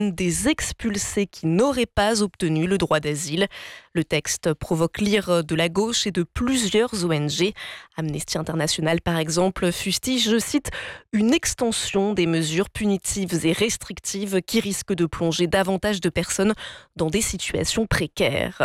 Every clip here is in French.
des expulsés qui n'auraient pas obtenu le droit d'asile. Le texte provoque l'ire de la gauche et de plusieurs ONG. Amnesty International, par exemple, fustige, je cite, une extension des mesures punitives et restrictives qui risquent de plonger davantage de personnes dans des situations précaires.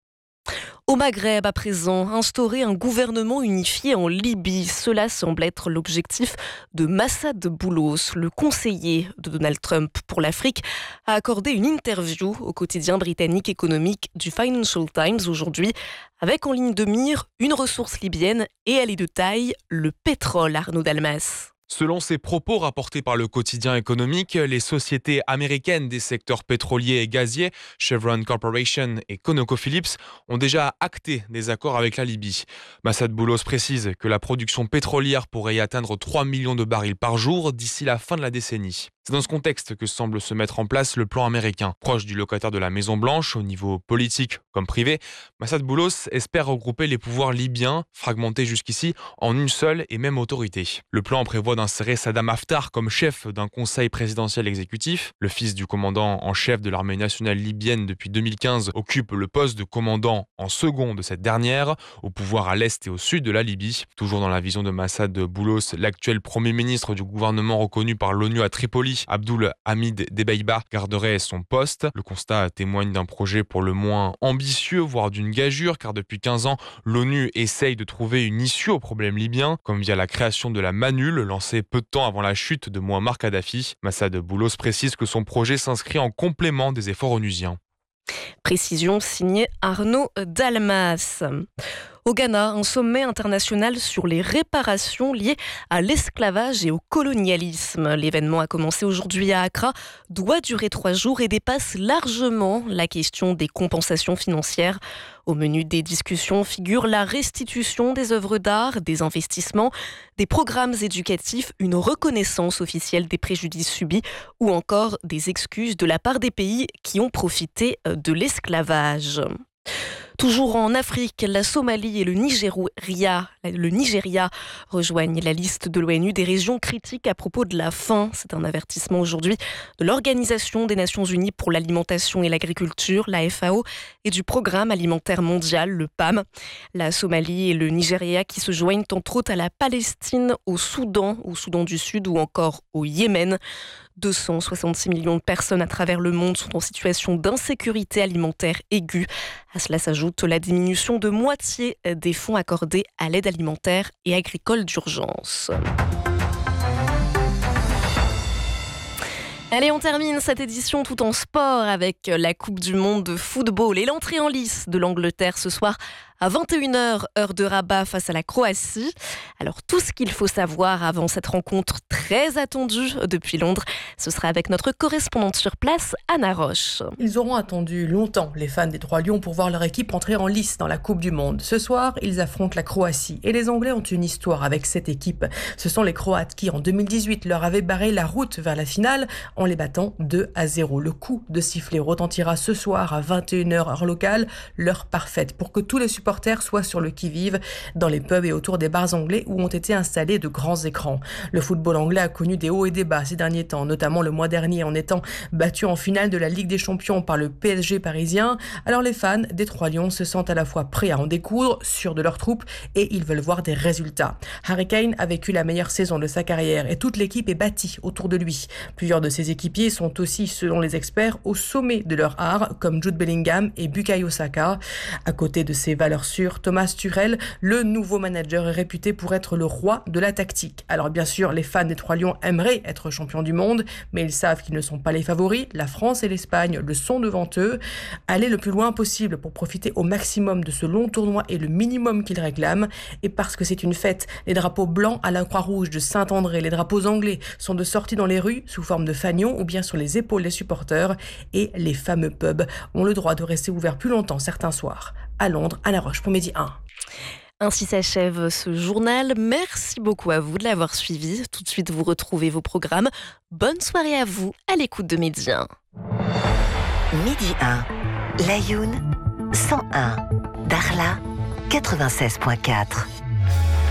Au Maghreb, à présent, instaurer un gouvernement unifié en Libye, cela semble être l'objectif de Massad Boulos, le conseiller de Donald Trump pour l'Afrique, a accordé une interview au quotidien britannique économique du Financial Times aujourd'hui, avec en ligne de mire une ressource libyenne, et elle est de taille, le pétrole, Arnaud Dalmas. Selon ses propos rapportés par le quotidien économique, les sociétés américaines des secteurs pétroliers et gaziers, Chevron Corporation et ConocoPhillips, ont déjà acté des accords avec la Libye. Massad Boulos précise que la production pétrolière pourrait y atteindre 3 millions de barils par jour d'ici la fin de la décennie. C'est dans ce contexte que semble se mettre en place le plan américain. Proche du locataire de la Maison-Blanche, au niveau politique comme privé, Massad Boulos espère regrouper les pouvoirs libyens, fragmentés jusqu'ici, en une seule et même autorité. Le plan prévoit d'insérer Saddam Haftar comme chef d'un conseil présidentiel exécutif. Le fils du commandant en chef de l'armée nationale libyenne depuis 2015 occupe le poste de commandant en second de cette dernière, au pouvoir à l'est et au sud de la Libye. Toujours dans la vision de Massad Boulos, l'actuel premier ministre du gouvernement reconnu par l'ONU à Tripoli, Abdul Hamid Dbeibah, garderait son poste. Le constat témoigne d'un projet pour le moins ambitieux, voire d'une gageure, car depuis 15 ans, l'ONU essaye de trouver une issue au problème libyen, comme via la création de la Manule, lancée peu de temps avant la chute de Mouammar Kadhafi. Massad Boulos précise que son projet s'inscrit en complément des efforts onusiens. Précision signée Arnaud Dalmas. Au Ghana, un sommet international sur les réparations liées à l'esclavage et au colonialisme. L'événement a commencé aujourd'hui à Accra, doit durer 3 jours et dépasse largement la question des compensations financières. Au menu des discussions figure la restitution des œuvres d'art, des investissements, des programmes éducatifs, une reconnaissance officielle des préjudices subis ou encore des excuses de la part des pays qui ont profité de l'esclavage. Toujours en Afrique, la Somalie et le Nigeria rejoignent la liste de l'ONU des régions critiques à propos de la faim. C'est un avertissement aujourd'hui de l'Organisation des Nations Unies pour l'alimentation et l'agriculture, la FAO, et du Programme alimentaire mondial, le PAM. La Somalie et le Nigeria qui se joignent entre autres à la Palestine, au Soudan du Sud ou encore au Yémen. 266 millions de personnes à travers le monde sont en situation d'insécurité alimentaire aiguë. À cela s'ajoute la diminution de moitié des fonds accordés à l'aide alimentaire et agricole d'urgence. Allez, on termine cette édition tout en sport avec la Coupe du Monde de football et l'entrée en lice de l'Angleterre ce soir à 21h, heure de Rabat face à la Croatie. Alors tout ce qu'il faut savoir avant cette rencontre très attendue depuis Londres, ce sera avec notre correspondante sur place, Anna Roche. Ils auront attendu longtemps, les fans des Trois Lions, pour voir leur équipe entrer en lice dans la Coupe du Monde. Ce soir, ils affrontent la Croatie et les Anglais ont une histoire avec cette équipe. Ce sont les Croates qui, en 2018, leur avaient barré la route vers la finale en les battant 2-0. Le coup de sifflet retentira ce soir à 21h heure locale, l'heure parfaite pour que tous les supporters soient sur le qui-vive dans les pubs et autour des bars anglais où ont été installés de grands écrans. Le football anglais a connu des hauts et des bas ces derniers temps, notamment le mois dernier en étant battu en finale de la Ligue des Champions par le PSG parisien. Alors les fans des Trois Lions se sentent à la fois prêts à en découdre, sûrs de leur troupe, et ils veulent voir des résultats. Harry Kane a vécu la meilleure saison de sa carrière et toute l'équipe est bâtie autour de lui. Plusieurs de ses équipiers sont aussi, selon les experts, au sommet de leur art, comme Jude Bellingham et Bukayo Saka. À côté de ses valeurs sûres, Thomas Tuchel, le nouveau manager, est réputé pour être le roi de la tactique. Alors bien sûr, les fans des Trois Lions aimeraient être champions du monde, mais ils savent qu'ils ne sont pas les favoris. La France et l'Espagne le sont devant eux. Aller le plus loin possible pour profiter au maximum de ce long tournoi est le minimum qu'ils réclament. Et parce que c'est une fête, les drapeaux blancs à la Croix-Rouge de Saint-André, les drapeaux anglais sont de sortie dans les rues sous forme de fanions ou bien sur les épaules des supporters. Et les fameux pubs ont le droit de rester ouverts plus longtemps certains soirs. À Londres, Anna Roche pour Midi 1. Ainsi s'achève ce journal. Merci beaucoup à vous de l'avoir suivi. Tout de suite, vous retrouvez vos programmes. Bonne soirée à vous à l'écoute de Midi 1. Midi 1, Layoun 101, Darla 96.4.